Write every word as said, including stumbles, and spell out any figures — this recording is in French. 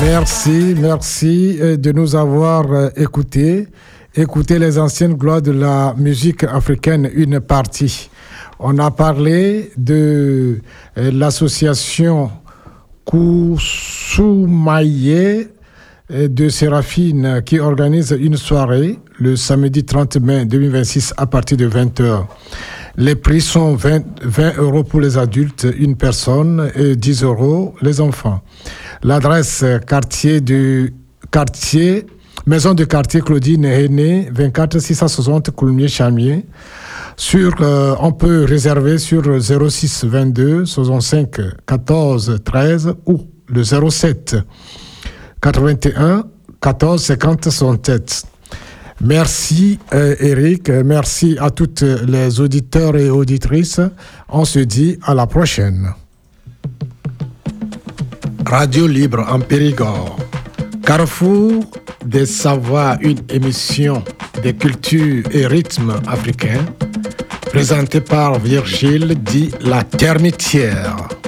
Merci, merci de nous avoir écoutés. Écoutez les anciennes gloires de la musique africaine, une partie. On a parlé de l'association Kousoumaye de Séraphine qui organise une soirée le samedi trente mai deux mille vingt-six à partir de vingt heures. Les prix sont vingt, vingt euros pour les adultes, une personne, et dix euros les enfants. L'adresse quartier du quartier, maison de quartier Claudine Henné, vingt-quatre six cent soixante Coulmiers-Chamiers. Sur, euh, on peut réserver sur zéro six vingt-deux soixante-cinq quatorze treize ou le zéro sept quatre-vingt-un quatorze cinquante soixante-sept. Merci euh, Eric, merci à toutes les auditeurs et auditrices. On se dit à la prochaine. Radio Libre en Périgord. Carrefour des Savoirs, une émission des cultures et rythmes africains, présentée par Virgile dit La Termitière.